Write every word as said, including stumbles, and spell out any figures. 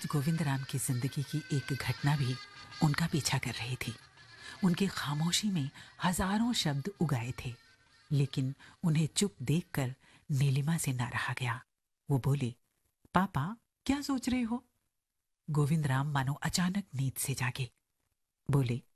आज गोविंद राम की जिंदगी की एक घटना भी उनका पीछा कर रही थी। उनकी खामोशी में हजारों शब्द उगाए थे, लेकिन उन्हें चुप देखकर नीलिमा से ना रहा गया। वो बोली, पापा क्या सोच रहे हो? गोविंद राम मानो अचानक नींद से जागे। बोले,